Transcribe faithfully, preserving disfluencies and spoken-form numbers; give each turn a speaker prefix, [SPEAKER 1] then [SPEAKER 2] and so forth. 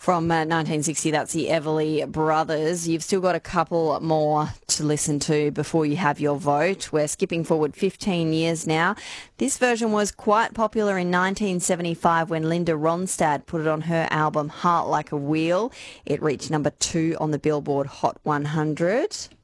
[SPEAKER 1] From uh, nineteen sixty, that's the Everly Brothers. You've still got a couple more to listen to before you have your vote. We're skipping forward fifteen years now. This version was quite popular in nineteen seventy-five when Linda Ronstadt put it on her album Heart Like a Wheel. It reached number two on the Billboard Hot one hundred.